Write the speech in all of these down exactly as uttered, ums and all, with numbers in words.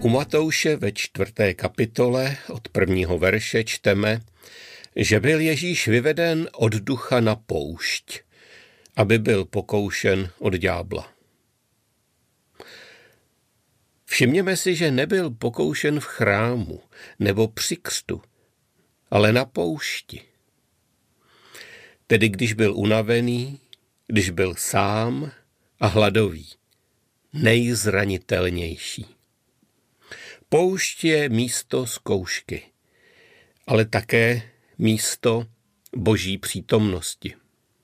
U Matouše ve čtvrté kapitole od prvního verše čteme, že byl Ježíš vyveden od ducha na poušť, aby byl pokoušen od ďábla. Všimněme si, že nebyl pokoušen v chrámu nebo při křtu, ale na poušti. Tedy když byl unavený, když byl sám a hladový, nejzranitelnější. Poušť je místo zkoušky, ale také místo Boží přítomnosti.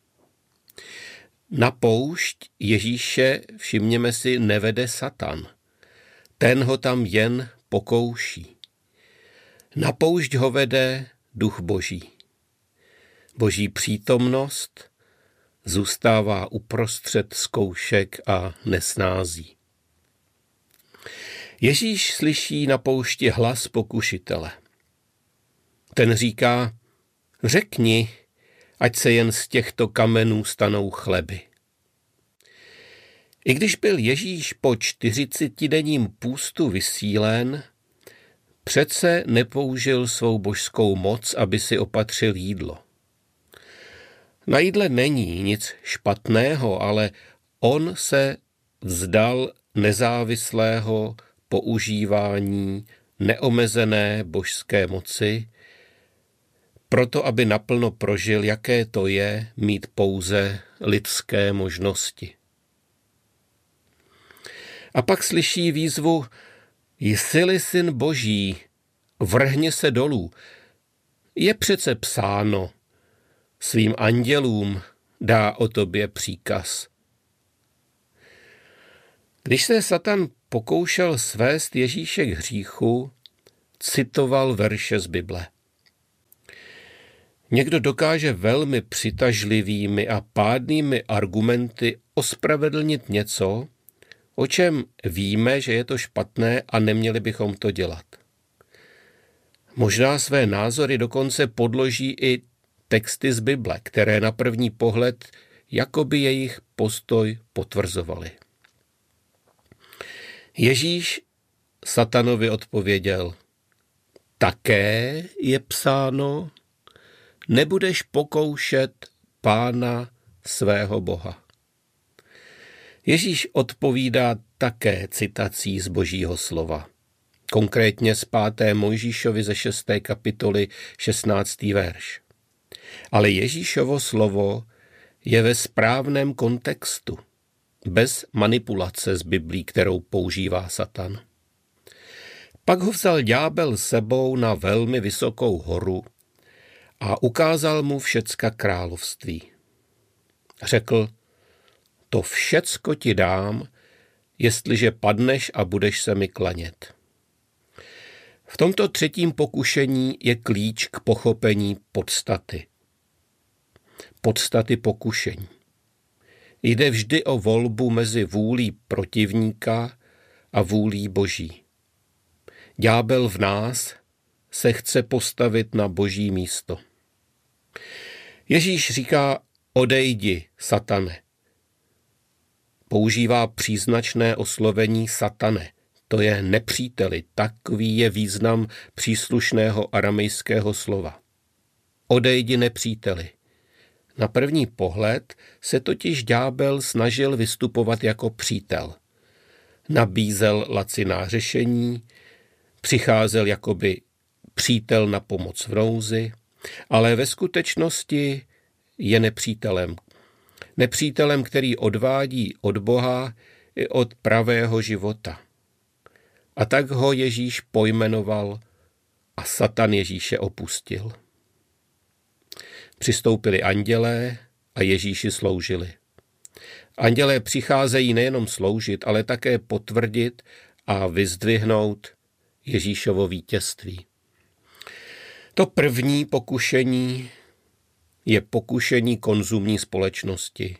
Na poušť Ježíše, všimněme si, nevede Satan. Ten ho tam jen pokouší. Na poušť ho vede Duch Boží. Boží přítomnost zůstává uprostřed zkoušek a nesnází. Ježíš slyší na poušti hlas pokušitele. Ten říká, řekni, ať se jen z těchto kamenů stanou chleby. I když byl Ježíš po čtyřicetidenním půstu vysílen, přece nepoužil svou božskou moc, aby si opatřil jídlo. Na jídle není nic špatného, ale on se vzdal nezávislého používání neomezené božské moci, proto aby naplno prožil, jaké to je mít pouze lidské možnosti. A pak slyší výzvu, jsi-li syn Boží, vrhni se dolů. Je přece psáno, svým andělům dá o tobě příkaz. Když se Satan pokoušel svést Ježíše k hříchu, citoval verše z Bible. Někdo dokáže velmi přitažlivými a pádnými argumenty ospravedlnit něco, o čem víme, že je to špatné a neměli bychom to dělat. Možná své názory dokonce podloží i texty z Bible, které na první pohled jakoby jejich postoj potvrzovaly. Ježíš Satanovi odpověděl, také je psáno, nebudeš pokoušet Pána svého Boha. Ježíš odpovídá také citací z Božího slova. Konkrétně z páté Mojžíšovi ze šesté kapitoly šestnáctý verš. Ale Ježíšovo slovo je ve správném kontextu, bez manipulace z Biblí, kterou používá Satan. Pak ho vzal ďábel sebou na velmi vysokou horu a ukázal mu všecka království. Řekl, to všecko ti dám, jestliže padneš a budeš se mi klanět. V tomto třetím pokušení je klíč k pochopení podstaty. Podstaty pokušení. Jde vždy o volbu mezi vůlí protivníka a vůlí Boží. Ďábel v nás se chce postavit na Boží místo. Ježíš říká, odejdi, Satane. Používá příznačné oslovení Satane. To je nepříteli, takový je význam příslušného aramejského slova. Odejdi, nepříteli. Na první pohled se totiž ďábel snažil vystupovat jako přítel. Nabízel laciná řešení, přicházel jakoby přítel na pomoc v nouzi, ale ve skutečnosti je nepřítelem. Nepřítelem, který odvádí od Boha i od pravého života. A tak ho Ježíš pojmenoval a Satan Ježíše opustil. Přistoupili andělé a Ježíši sloužili. Andělé přicházejí nejenom sloužit, ale také potvrdit a vyzdvihnout Ježíšovo vítězství. To první pokušení je pokušení konzumní společnosti.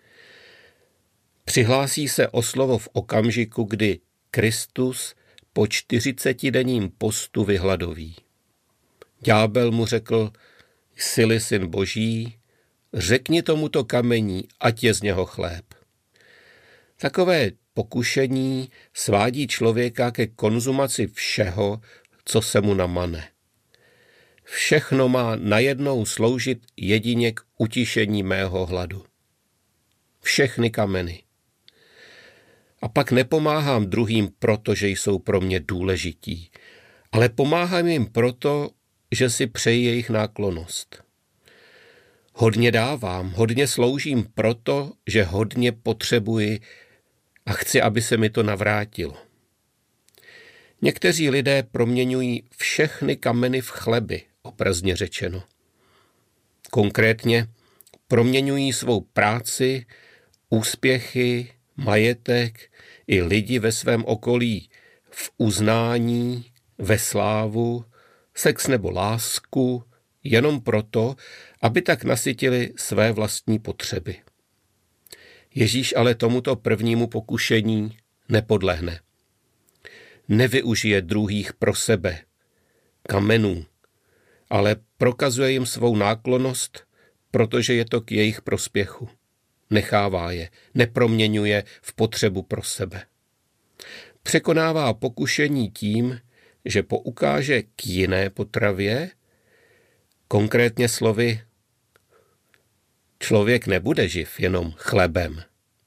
Přihlásí se o slovo v okamžiku, kdy Kristus po čtyřicetidenním postu vyhladoví. Ďábel mu řekl, jsi-li syn Boží, řekni tomuto kamení, ať je z něho chléb. Takové pokušení svádí člověka ke konzumaci všeho, co se mu namane. Všechno má najednou sloužit jedině k utišení mého hladu. Všechny kameny. A pak nepomáhám druhým proto, že jsou pro mě důležití, ale pomáhám jim proto, že si přeji jejich náklonnost. Hodně dávám, hodně sloužím proto, že hodně potřebuji a chci, aby se mi to navrátilo. Někteří lidé proměňují všechny kameny v chleby, obrazně řečeno. Konkrétně proměňují svou práci, úspěchy, majetek i lidi ve svém okolí v uznání, ve slávu, sex nebo lásku, jenom proto, aby tak nasytili své vlastní potřeby. Ježíš ale tomuto prvnímu pokušení nepodlehne. Nevyužije druhých pro sebe, kamenů, ale prokazuje jim svou náklonnost, protože je to k jejich prospěchu. Nechává je, neproměňuje v potřebu pro sebe. Překonává pokušení tím, že poukáže k jiné potravě, konkrétně slovy člověk nebude živ jenom chlebem.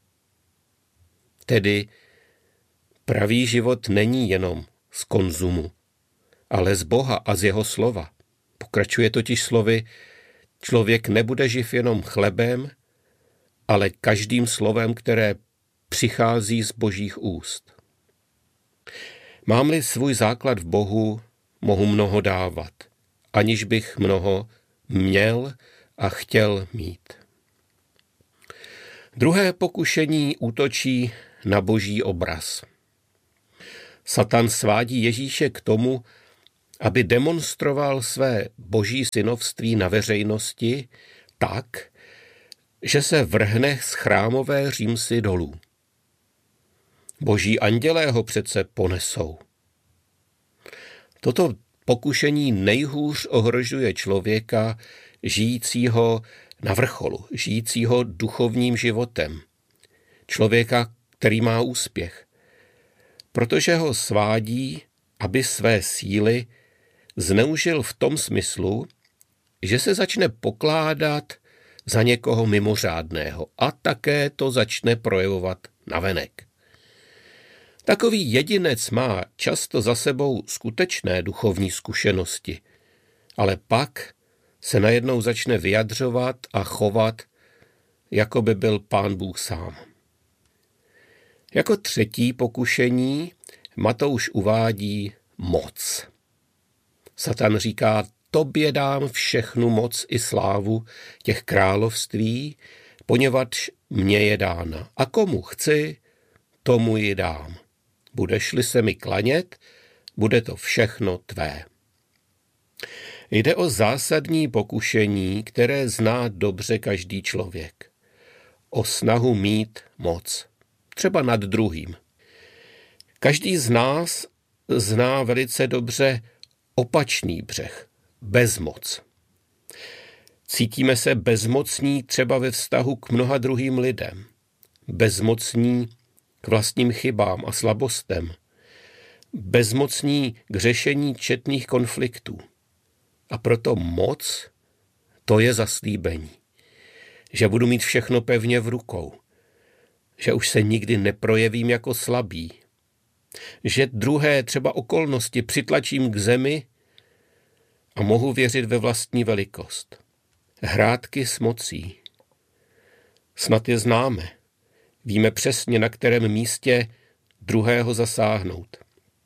Tedy pravý život není jenom z konzumu, ale z Boha a z jeho slova. Pokračuje totiž slovy, člověk nebude živ jenom chlebem, ale každým slovem, které přichází z Božích úst. Mám-li svůj základ v Bohu, mohu mnoho dávat, aniž bych mnoho měl a chtěl mít. Druhé pokušení útočí na Boží obraz. Satan svádí Ježíše k tomu, aby demonstroval své boží synovství na veřejnosti tak, že se vrhne z chrámové římsy dolů. Boží andělé ho přece ponesou. Toto pokušení nejhůř ohrožuje člověka žijícího na vrcholu, žijícího duchovním životem. Člověka, který má úspěch. Protože ho svádí, aby své síly zneužil v tom smyslu, že se začne pokládat za někoho mimořádného a také to začne projevovat navenek. Takový jedinec má často za sebou skutečné duchovní zkušenosti, ale pak se najednou začne vyjadřovat a chovat, jako by byl Pán Bůh sám. Jako třetí pokušení Matouš uvádí moc. Satan říká, tobě dám všechnu moc i slávu těch království, poněvadž mně je dána. A komu chci, tomu ji dám. Budeš-li se mi klanět, bude to všechno tvé. Jde o zásadní pokušení, které zná dobře každý člověk. O snahu mít moc, třeba nad druhým. Každý z nás zná velice dobře opačný břeh, bezmoc. Cítíme se bezmocní třeba ve vztahu k mnoha druhým lidem. Bezmocní k vlastním chybám a slabostem. Bezmocní k řešení četných konfliktů. A proto moc, to je zaslíbení. Že budu mít všechno pevně v rukou. Že už se nikdy neprojevím jako slabý. Že druhé třeba okolnosti přitlačím k zemi a mohu věřit ve vlastní velikost. Hrátky s mocí. Snad je známe. Víme přesně, na kterém místě druhého zasáhnout.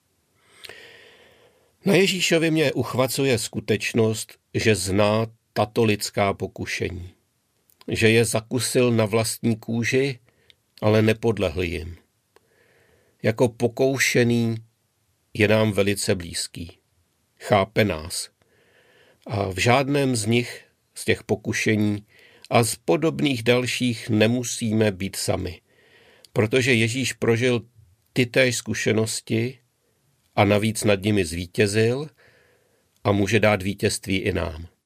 Na Ježíšovi mě uchvacuje skutečnost, že zná tato lidská pokušení. Že je zakusil na vlastní kůži, ale nepodlehl jim. Jako pokoušený je nám velice blízký. Chápe nás. A v žádném z nich, z těch pokušení a z podobných dalších nemusíme být sami. Protože Ježíš prožil tytéž zkušenosti a navíc nad nimi zvítězil a může dát vítězství i nám.